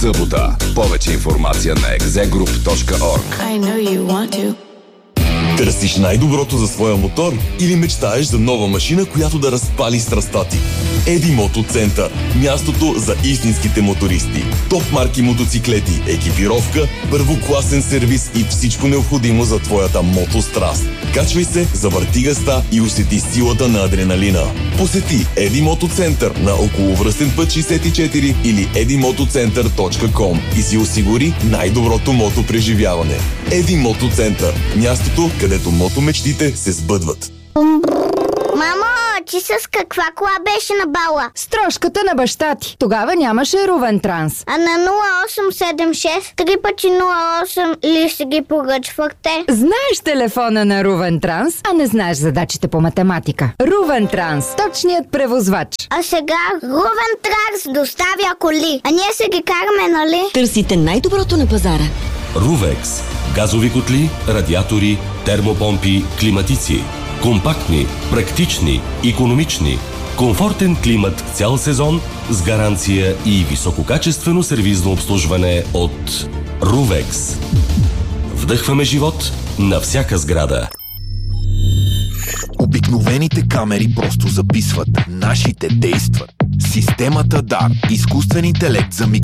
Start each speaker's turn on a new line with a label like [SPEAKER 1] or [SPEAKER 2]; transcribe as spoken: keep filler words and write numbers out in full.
[SPEAKER 1] Събота. Повече информация на екзегруп точка орг.
[SPEAKER 2] Търсиш най-доброто за своя мотор или мечтаеш за нова машина, която да разпали страстта ти? Еди Мото Център. Мястото за истинските мотористи. Топ марки мотоциклети, екипировка, първокласен сервис и всичко необходимо за твоята мотостраст. Качвай се, завърти газта и усети силата на адреналина. Посети Еди Мото Център на околовръстен път шейсет и четири или еди мотоцентър точка ком и си осигури най-доброто мото преживяване. Еди Мото Център. Мястото, където мотомечтите се сбъдват.
[SPEAKER 3] Мамо, ти с каква кола беше на бала?
[SPEAKER 4] С трошката на баща ти. Тогава нямаше Рувен Транс.
[SPEAKER 3] А на нула осем седем шест три пъти нула осем ли си ги поръчвахте?
[SPEAKER 4] Знаеш телефона на Рувен Транс, а не знаеш задачите по математика. Рувен Транс, точният превозвач.
[SPEAKER 3] А сега Рувен Транс доставя коли, а ние се ги караме, нали?
[SPEAKER 5] Търсите най-доброто на пазара.
[SPEAKER 6] Рувекс. Газови котли, радиатори, термопомпи, климатици. Компактни, практични, икономични. Комфортен климат цял сезон с гаранция и висококачествено сервизно обслужване от Рувекс. Вдъхваме живот на всяка сграда.
[SPEAKER 7] Обикновените камери просто записват, нашите действат. Системата дар, изкуствен интелект за миг